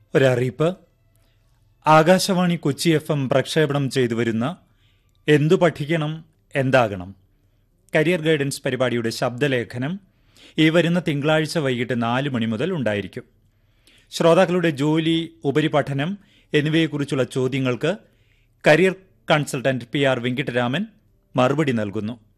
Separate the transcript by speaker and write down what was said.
Speaker 1: ഒരറിയിപ്പ്. Akashvani Kochi FM പ്രക്ഷേപണം ചെയ്തു വരുന്ന എന്തു പഠിക്കണം എന്താകണം കരിയർ ഗൈഡൻസ് പരിപാടിയുടെ ശബ്ദലേഖനം ഈ വരുന്ന തിങ്കളാഴ്ച വൈകിട്ട് 4 മണി മുതൽ ഉണ്ടായിരിക്കും. ശ്രോതാക്കളുടെ ജോലി, ഉപരിപഠനം എന്നിവയെക്കുറിച്ചുള്ള ചോദ്യങ്ങൾക്ക് കരിയർ കൺസൾട്ടന്റ് PR വെങ്കിട്ടരാമൻ മറുപടി നൽകുന്നു.